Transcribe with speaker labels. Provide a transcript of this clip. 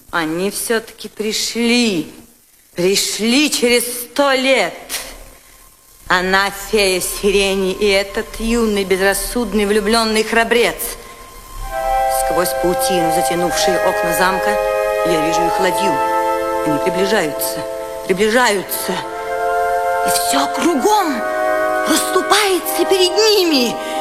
Speaker 1: Они все-таки пришли. Пришли через 100 лет. Она фея сирени, и этот юный, безрассудный, влюбленный храбрец. Сквозь паутину, затянувшие окна замка, я вижу их ладью. Они приближаются, приближаются. И все кругом расступается перед ними.